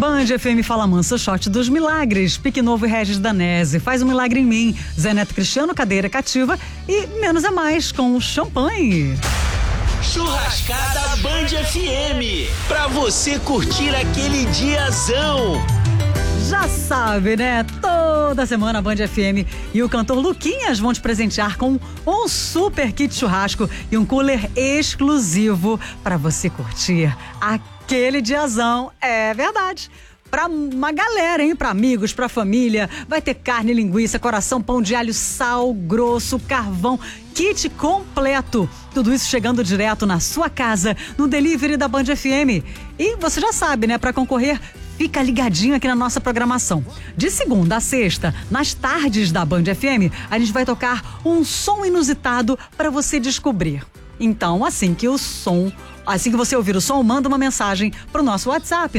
Band FM Fala Mansa, shot dos milagres. Pique Novo e Regis Danese. Faz um milagre em mim. Zé Neto Cristiano, cadeira cativa. E menos é mais com champanhe. Churrascada Band FM. Pra você curtir aquele diazão. Já sabe, né? Toda semana a Band FM e o cantor Luquinhas vão te presentear com um super kit churrasco e um cooler exclusivo para você curtir aquele diazão. É verdade. Pra uma galera, hein? Pra amigos, pra família. Vai ter carne, linguiça, coração, pão de alho, sal grosso, carvão, kit completo. Tudo isso chegando direto na sua casa, no delivery da Band FM. E você já sabe, né? Pra concorrer, fica ligadinho aqui na nossa programação. De segunda a sexta, nas tardes da Band FM, a gente vai tocar um som inusitado para você descobrir. Então, assim que você ouvir o som, manda uma mensagem pro nosso WhatsApp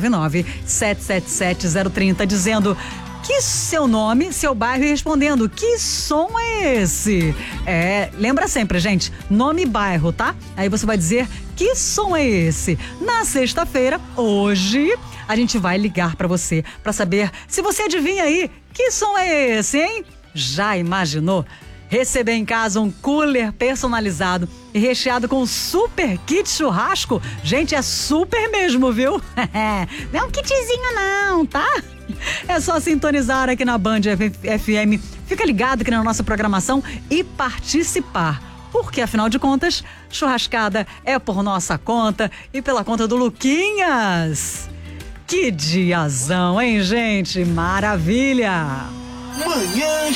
999-777-030 dizendo que seu nome, seu bairro e respondendo que som é esse. Lembra sempre, gente, nome e bairro, tá? Aí você vai dizer que som é esse. Na sexta-feira, hoje, a gente vai ligar pra você pra saber se você adivinha aí que som é esse, hein? Já imaginou? Receber em casa um cooler personalizado e recheado com super kit churrasco? Gente, é super mesmo, viu? Não é um kitzinho não, tá? É só sintonizar aqui na Band FM. Fica ligado aqui na nossa programação e participar. Porque, afinal de contas, churrascada é por nossa conta e pela conta do Luquinhas. Que diazão, hein, gente? Maravilha! Manhã